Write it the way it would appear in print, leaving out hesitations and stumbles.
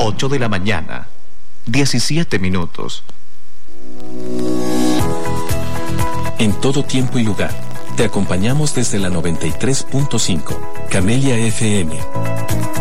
8 de la mañana, 17 minutos. En todo tiempo y lugar, te acompañamos desde la 93.5, Camelia FM.